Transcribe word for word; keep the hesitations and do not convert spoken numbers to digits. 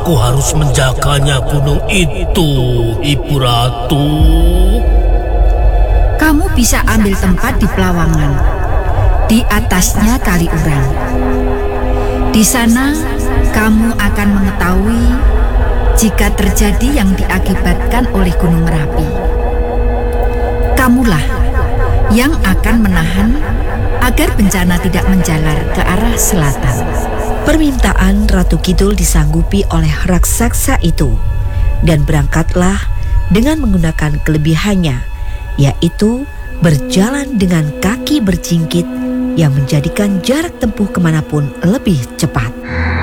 aku harus menjaganya gunung itu, Ibu Ratu? Kamu bisa ambil tempat di Pelawangan. Di atasnya Kali Urang. Di sana kamu akan mengetahui jika terjadi yang diakibatkan oleh Gunung Merapi. Kamulah yang akan menahan agar bencana tidak menjalar ke arah selatan. Permintaan Ratu Kidul disanggupi oleh raksasa itu, dan berangkatlah dengan menggunakan kelebihannya, yaitu berjalan dengan kaki berjingkit yang menjadikan jarak tempuh kemanapun lebih cepat.